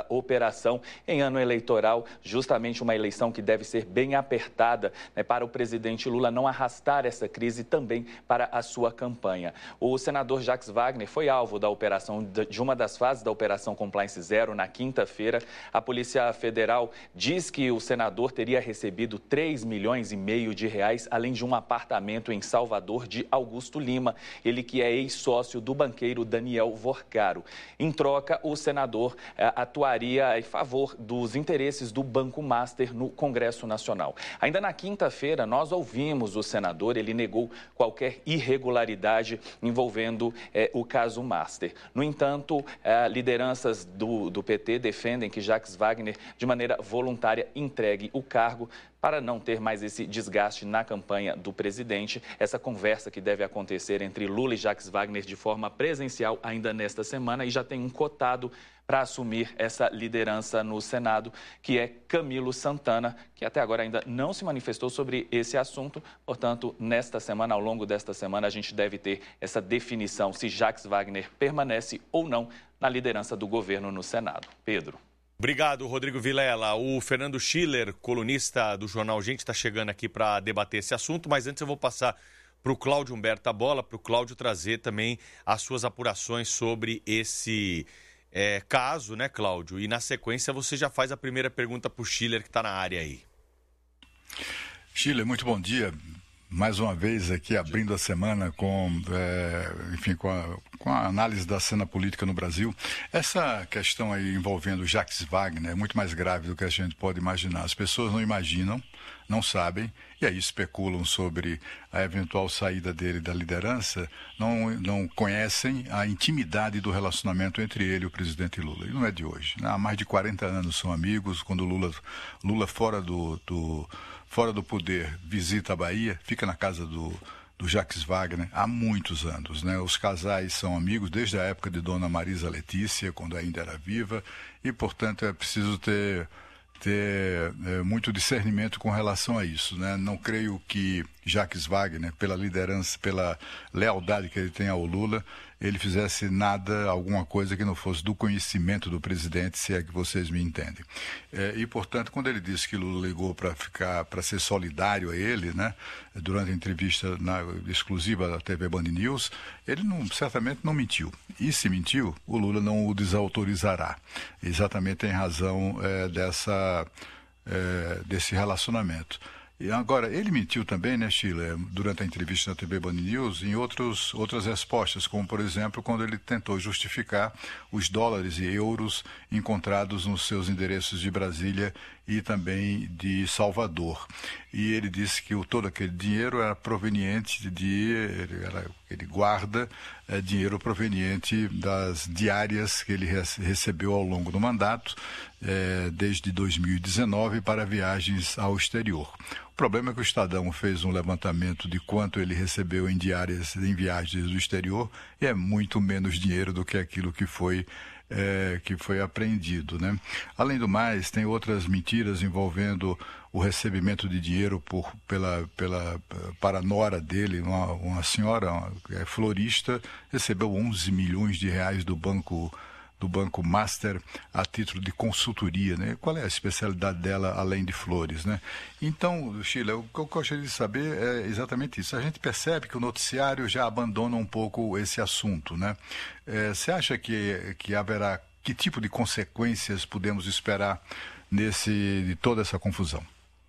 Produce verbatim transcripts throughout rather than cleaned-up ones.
operação em ano eleitoral, justamente uma eleição que deve ser bem apertada, né, para o presidente Lula não arrastar essa crise também para a sua campanha. O senador Jacques Wagner foi alvo da operação, de uma das fases da Operação Compliance Zero na quinta-feira. A Polícia Federal diz que o senador teria recebido três milhões e meio de reais, além de um apartamento em Salvador de Augusto Lima, ele que é ex-sócio do banqueiro Daniel Vorcaro. Em troca, o senador eh, atuaria em favor dos interesses do Banco Master no Congresso Nacional. Ainda na quinta-feira, nós ouvimos o senador, ele negou qualquer irregularidade envolvendo eh, o caso Master. No entanto, eh, lideranças do, do P T defendem que Jacques Wagner, de maneira voluntária, entregue o cargo para não ter mais esse desgaste na campanha do presidente. Essa conversa que deve acontecer entre Lula e Jacques Wagner de forma presencial ainda nesta semana, e já tem um cotado para assumir essa liderança no Senado, que é Camilo Santana, que até agora ainda não se manifestou sobre esse assunto. Portanto, nesta semana, ao longo desta semana, a gente deve ter essa definição se Jacques Wagner permanece ou não na liderança do governo no Senado. Pedro. Obrigado, Rodrigo Vilela. O Fernando Schiller, colunista do jornal Gente, está chegando aqui para debater esse assunto, mas antes eu vou passar para o Cláudio Humberto a bola, para o Cláudio trazer também as suas apurações sobre esse é, caso, né, Cláudio? E na sequência você já faz a primeira pergunta para o Schiller, que está na área aí. Schiller, muito bom dia. Mais uma vez aqui abrindo a semana com, é, enfim, com a, com a análise da cena política no Brasil. Essa questão aí envolvendo Jacques Wagner é muito mais grave do que a gente pode imaginar. As pessoas não imaginam, não sabem, e aí especulam sobre a eventual saída dele da liderança, não, não conhecem a intimidade do relacionamento entre ele e o presidente Lula. E não é de hoje, né? Há mais de quarenta anos são amigos. Quando Lula, Lula fora do... do fora do poder, visita a Bahia, fica na casa do, do Jacques Wagner há muitos anos, né? Os casais são amigos desde a época de Dona Marisa Letícia, quando ainda era viva, e, portanto, é preciso ter, ter é, muito discernimento com relação a isso, né? Não creio que Jacques Wagner, pela liderança, pela lealdade que ele tem ao Lula, ele fizesse nada, alguma coisa que não fosse do conhecimento do presidente, se é que vocês me entendem. É, e, portanto, quando ele disse que Lula ligou para ficar, para ser solidário a ele, né, durante a entrevista na, exclusiva da T V Band News, ele não, certamente não mentiu. E se mentiu, o Lula não o desautorizará. Exatamente em razão é, dessa, é, desse relacionamento. E agora, ele mentiu também, né, Sheila, durante a entrevista na T V Band News, em outros, outras respostas, como, por exemplo, quando ele tentou justificar os dólares e euros encontrados nos seus endereços de Brasília e também de Salvador. E ele disse que o, todo aquele dinheiro era proveniente de... Ele, era, ele guarda é, dinheiro proveniente das diárias que ele recebeu ao longo do mandato, é, desde dois mil e dezenove, para viagens ao exterior. O problema é que o Estadão fez um levantamento de quanto ele recebeu em diárias em viagens do exterior, e é muito menos dinheiro do que aquilo que foi É, que foi apreendido, né? Além do mais, tem outras mentiras envolvendo o recebimento de dinheiro por, pela, pela, para a nora dele, uma, uma senhora uma, é, florista, recebeu onze milhões de reais do banco do Banco Master a título de consultoria, né? Qual é a especialidade dela além de flores, né? Então, Sheila, o que eu gostaria de saber é exatamente isso. A gente percebe que o noticiário já abandona um pouco esse assunto, né? É, você acha que, que haverá, que tipo de consequências podemos esperar nesse, de toda essa confusão?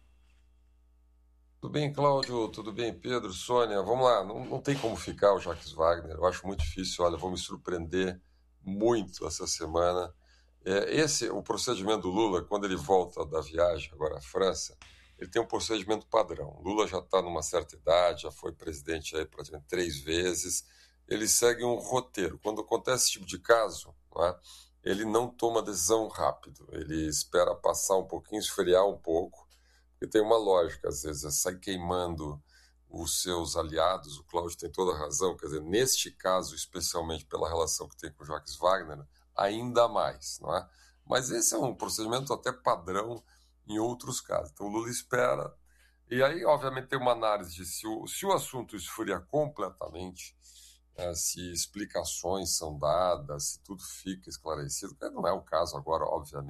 Tudo bem, Cláudio? Tudo bem, Pedro, Sônia? Vamos lá, não, não tem como ficar o Jacques Wagner, eu acho muito difícil. Olha, vou me surpreender muito essa semana. É, esse, o procedimento do Lula, quando ele volta da viagem agora à França, ele tem um procedimento padrão. Lula já está numa certa idade, já foi presidente aí praticamente três vezes. Ele segue um roteiro. Quando acontece esse tipo de caso, não é? Ele não toma decisão rápido. Ele espera passar um pouquinho, esfriar um pouco, porque tem uma lógica, às vezes, é sair queimando os seus aliados. O Cláudio tem toda a razão, quer dizer, neste caso, especialmente pela relação que tem com o Jacques Wagner, ainda mais, não é? Mas esse é um procedimento até padrão em outros casos. Então o Lula espera, e aí, obviamente, tem uma análise de se o, se o assunto esfria completamente, é, se explicações são dadas, se tudo fica esclarecido, que não é o caso agora, obviamente.